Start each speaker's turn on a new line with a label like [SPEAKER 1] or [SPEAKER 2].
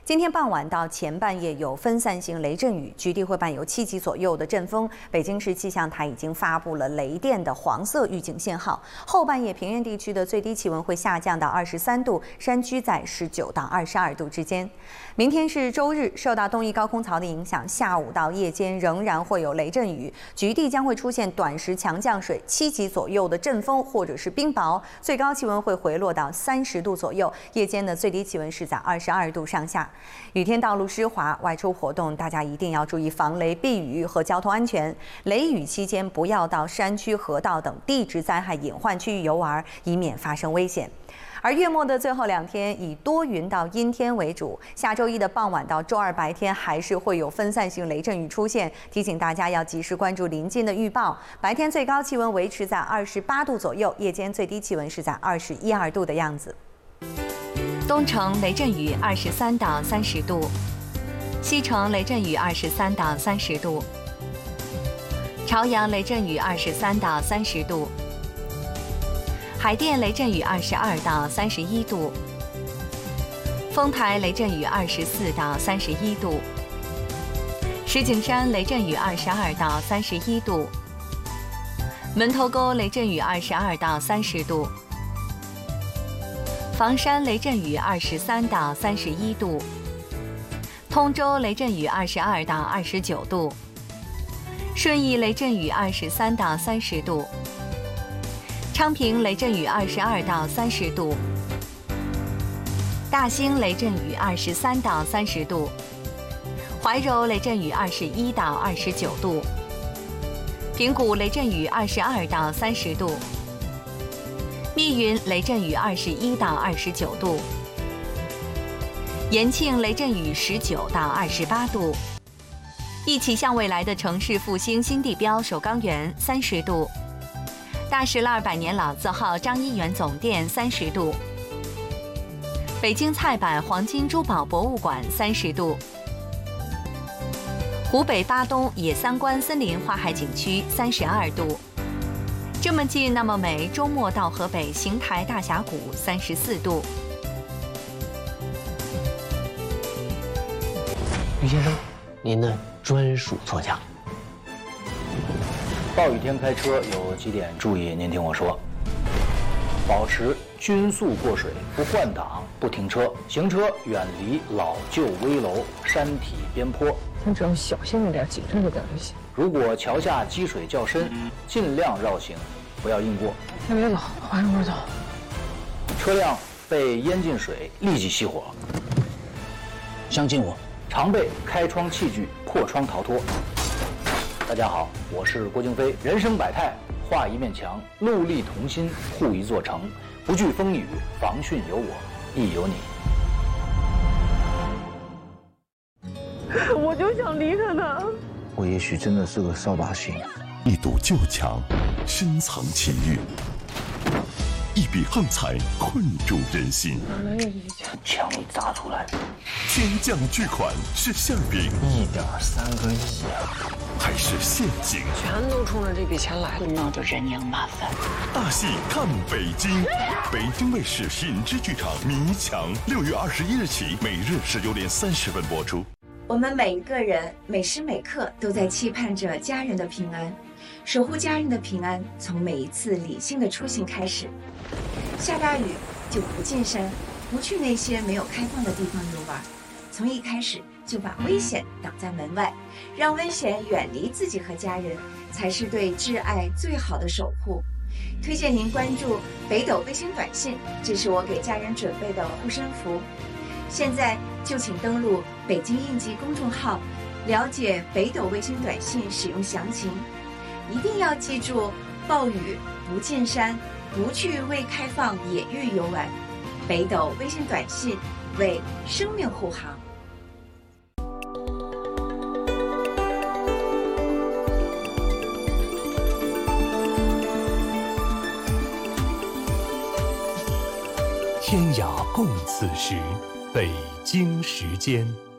[SPEAKER 1] 今天傍晚到前半夜有分散性雷阵雨，局地会伴有7级左右的阵风。北京市气象台已经发布了雷电的黄色预警信号。后半夜平原地区的最低气温会下降到23度，山区在19到22度之间。明天是周日，受到东移高空槽的影响，下午到夜间仍然会有雷阵雨，局地将会出现短时强降水、7级左右的阵风或者是冰雹，最高气温会回落到30度左右，夜间的最低气温是在22度上下。雨天道路湿滑，外出活动大家一定要注意防雷避雨和交通安全。雷雨期间不要到山区、河道等地质灾害隐患区域游玩，以免发生危险。而月末的最后2天以多云到阴天为主，下周一的傍晚到周二白天还是会有分散性雷阵雨出现，提醒大家要及时关注临近的预报。白天最高气温维持在28度左右，夜间最低气温是在21、22度的样子。
[SPEAKER 2] 东城雷阵雨23到30度，西城雷阵雨23到30度，朝阳雷阵雨23到30度，海淀雷阵雨22到31度，丰台雷阵雨24到31度，石景山雷阵雨22到31度，门头沟雷阵雨22到30度。房山雷阵雨23到31度，通州雷阵雨22到29度，顺义雷阵雨23到30度，昌平雷阵雨22到30度，大兴雷阵雨23到30度，怀柔雷阵雨21到29度，平谷雷阵雨22到30度。密云雷阵雨21到29度，延庆雷阵雨19到28度，一起向未来的城市复兴新地标首钢园30度，大石栏百年老字号张一元总店30度，北京菜板黄金珠宝博物馆30度，湖北巴东野三关森林花海景区32度。这么近那么美，周末到河北邢台大峡谷34度。
[SPEAKER 3] 于先生，您的专属座驾。
[SPEAKER 4] 暴雨天开车有几点注意，您听我说：保持均速过水，不换挡，不停车，行车远离老旧危楼、山体边坡。
[SPEAKER 5] 咱只要小心一点，谨慎一点就行。
[SPEAKER 4] 如果桥下积水较深，尽量绕行，不要硬过。
[SPEAKER 5] 先别走，缓一会儿走。
[SPEAKER 4] 车辆被淹进水，立即熄火。相信我，常备开窗器具，破窗逃脱。大家好，我是郭京飞。人生百态，画一面墙，戮力同心，护一座城。不惧风雨，防汛有我，亦有你。
[SPEAKER 5] 我就想离开他。
[SPEAKER 6] 我也许真的是个扫把星。
[SPEAKER 7] 一堵旧墙，深藏情欲；一笔横财，困住人心。
[SPEAKER 6] 墙一砸出来，
[SPEAKER 7] 天降巨款是馅饼
[SPEAKER 6] 1.3个亿啊！
[SPEAKER 7] 还是陷阱？
[SPEAKER 5] 全都冲着这笔钱来了，
[SPEAKER 8] 那就人仰马翻。
[SPEAKER 7] 大戏看北京，北京卫视品质剧场《迷墙》6月21日起，每日19点30分播出。
[SPEAKER 9] 我们每一个人每时每刻都在期盼着家人的平安，守护家人的平安，从每一次理性的出行开始。下大雨就不进山，不去那些没有开放的地方游玩，从一开始就把危险挡在门外，让危险远离自己和家人，才是对挚爱最好的守护。推荐您关注北斗卫星短信，这是我给家人准备的护身符。现在就请登录北京应急公众号，了解北斗卫星短信使用详情。一定要记住，暴雨不进山，不去未开放野域游玩。北斗卫星短信为生命护航。
[SPEAKER 10] 天涯共此时，北京时间。